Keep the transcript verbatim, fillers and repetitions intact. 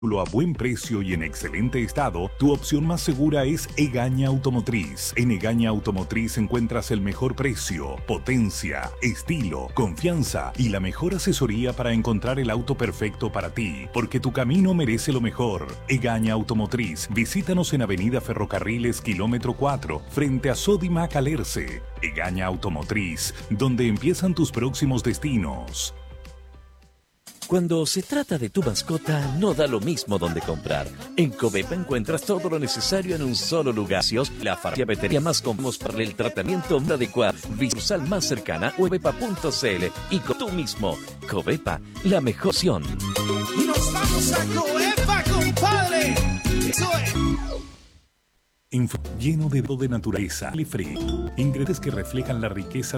A buen precio y en excelente estado, tu opción más segura es Egaña Automotriz. En Egaña Automotriz encuentras el mejor precio, potencia, estilo, confianza y la mejor asesoría para encontrar el auto perfecto para ti, porque tu camino merece lo mejor. Egaña Automotriz. Visítanos en Avenida Ferrocarriles, kilómetro cuatro, frente a Sodimac Alerce. Egaña Automotriz, donde empiezan tus próximos destinos. Cuando se trata de tu mascota, no da lo mismo donde comprar. En Covepa encuentras todo lo necesario en un solo lugar. La farmacia veterinaria más cómodos para el tratamiento más adecuado. Visual más cercana, covepa punto c l y con tú mismo. Covepa, la mejor opción. Y nos vamos a Covepa, compadre. Eso es. Info lleno de, de naturaleza. Free. Ingredientes que reflejan la riqueza